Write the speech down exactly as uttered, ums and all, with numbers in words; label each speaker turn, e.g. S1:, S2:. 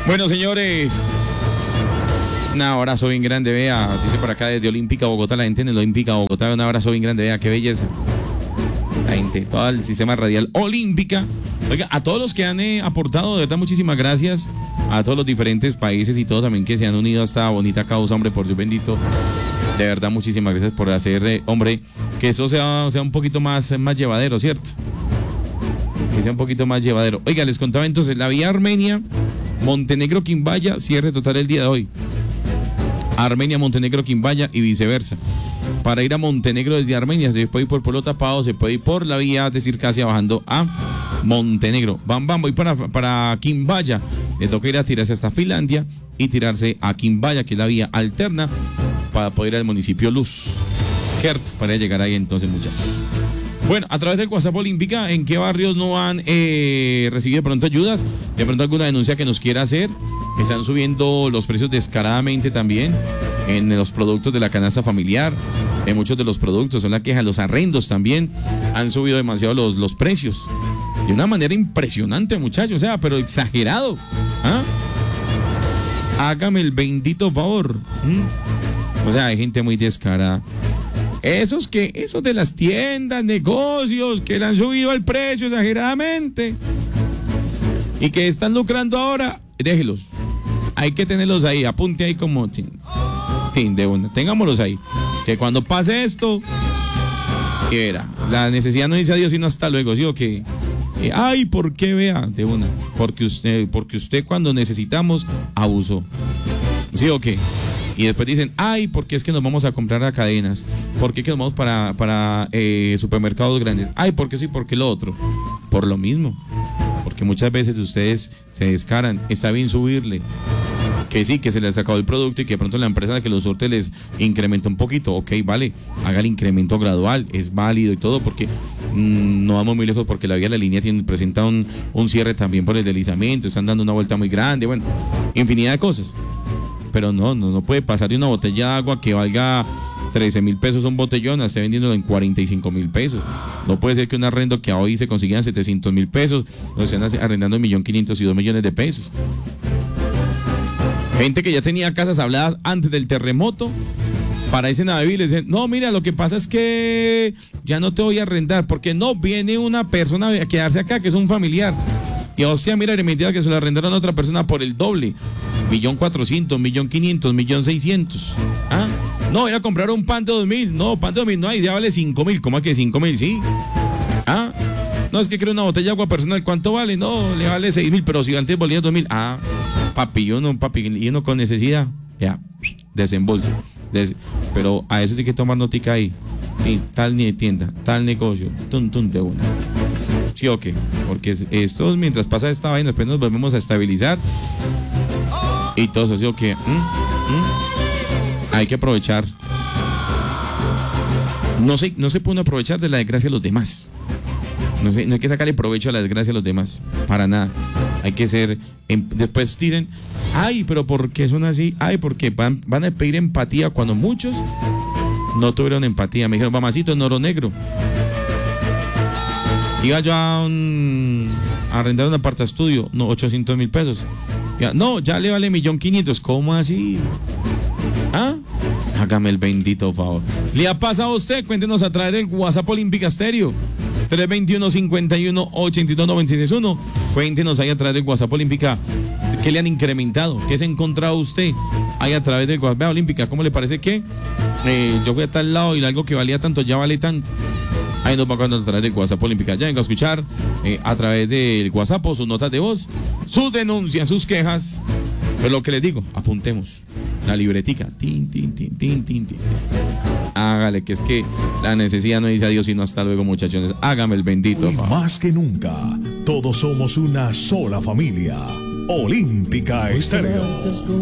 S1: Bueno, señores, un abrazo bien grande, vea, dice por acá desde Olímpica Bogotá, la gente en el Olímpica Bogotá, un abrazo bien grande, vea, qué belleza. La gente, todo el sistema radial Olímpica. Oiga, a todos los que han eh, aportado, de verdad, muchísimas gracias. A todos los diferentes países y todos también que se han unido a esta bonita causa, hombre, por Dios bendito. De verdad, muchísimas gracias por hacer, eh, hombre, que eso sea, sea un poquito más, más llevadero, ¿cierto? Que sea un poquito más llevadero. Oiga, les contaba entonces, la vía Armenia, Montenegro, Quimbaya, cierre total el día de hoy. Armenia, Montenegro, Quimbaya y viceversa. Para ir a Montenegro desde Armenia se puede ir por Pueblo Tapado, se puede ir por la vía de Circasia bajando a Montenegro. Bam, bam, voy para, para Quimbaya. Le toca ir a tirarse hasta Finlandia y tirarse a Quimbaya, que es la vía alterna para poder ir al municipio Luz. ¿Cierto? Para llegar ahí entonces, muchachos. Bueno, a través del WhatsApp Olímpica, ¿en qué barrios no han eh, recibido de pronto ayudas? De pronto alguna denuncia que nos quiera hacer. Están subiendo los precios descaradamente también en los productos de la canasta familiar. En muchos de los productos, son la queja, los arrendos también han subido demasiado los, los precios. De una manera impresionante, muchachos, o sea, pero exagerado. ¿Ah? Hágame el bendito favor. ¿Mm? O sea, hay gente muy descarada. Esos que, esos de las tiendas, negocios, que le han subido el precio exageradamente y que están lucrando ahora, déjelos. Hay que tenerlos ahí, apunte ahí como tin, tin de una, tengámoslos ahí. Que cuando pase esto, que era, la necesidad no dice adiós sino hasta luego, ¿sí o qué? Eh, ay, ¿por qué vea? De una, porque usted, porque usted cuando necesitamos abusó, ¿sí o qué? Y después dicen, ay, ¿por qué es que nos vamos a comprar a cadenas? ¿Por qué que nos vamos para, para eh, supermercados grandes? Ay, ¿por qué sí? ¿Por qué lo otro? Por lo mismo. Porque muchas veces ustedes se descaran. Está bien subirle. Que sí, que se les acabó el producto y que de pronto la empresa que lo surte les incrementó un poquito. Ok, vale, haga el incremento gradual. Es válido y todo porque mmm, no vamos muy lejos porque la vía de la línea tiene, presenta un, un cierre también por el deslizamiento. Están dando una vuelta muy grande. Bueno, infinidad de cosas. Pero no, no, no puede pasar de una botella de agua que valga trece mil pesos un botellón, esté vendiéndolo en cuarenta y cinco mil pesos. No puede ser que un arrendo que hoy se consiga en setecientos mil pesos, lo estén arrendando en un millón quinientos y dos millones de pesos. Gente que ya tenía casas habladas antes del terremoto, para ese Navivi les dicen, no, mira, lo que pasa es que ya no te voy a arrendar, porque no, viene una persona a quedarse acá, que es un familiar. Y o sea, mira, mentira que se lo arrendaron a otra persona por el doble. Millón cuatrocientos, millón quinientos, millón seiscientos. ¿Ah? No, era comprar un pan de dos mil. No, pan de dos mil no hay, ya vale cinco mil. ¿Cómo que cinco mil? Sí. ¿Ah? No, es que quiero una botella de agua personal. ¿Cuánto vale? No, le vale seis mil, pero si antes valía dos mil. Ah, papi, yo no, papi, y uno con necesidad. Ya, desembolso. Des... Pero a eso sí que tomar notica ahí. Sí, tal ni tienda, tal negocio. Tum, tum, de una. Sí, ok, porque esto mientras pasa esta vaina, después nos volvemos a estabilizar y todo eso, sí, ok. ¿Mm? ¿Mm? Hay que aprovechar. No se, no se puede aprovechar de la desgracia de los demás. No, se, no hay que sacarle provecho a la desgracia de los demás, para nada. Hay que ser, em, después dicen, ay, pero ¿por qué son así? Ay, porque van, van a pedir empatía cuando muchos no tuvieron empatía. Me dijeron, mamacito, en oro negro. Iba yo a, un, a arrendar un apartaestudio, no, ochocientos mil pesos. Ya, no, ya le vale millón quinientos. ¿Cómo así? ¿Ah? Hágame el bendito favor. ¿Le ha pasado a usted? Cuéntenos a través del WhatsApp Olímpica Estéreo. tres dos uno, cinco uno, ocho dos, nueve seis uno. Cuéntenos ahí a través del WhatsApp Olímpica. ¿Qué le han incrementado? ¿Qué se ha encontrado usted ahí a través del WhatsApp Olímpica? ¿Cómo le parece que eh, yo fui a tal lado y algo que valía tanto ya vale tanto? Ahí nos va a a través del WhatsApp Olímpica. Ya vengo a escuchar eh, a través del WhatsApp o sus notas de voz, sus denuncias, sus quejas. Pero lo que les digo, apuntemos la libretica. Tin, tin, tin, tin, tin, tin. Hágale, que es que la necesidad no dice adiós sino hasta luego, muchachones. Hágame el bendito.
S2: Hoy más que nunca, todos somos una sola familia. Olímpica Estéreo.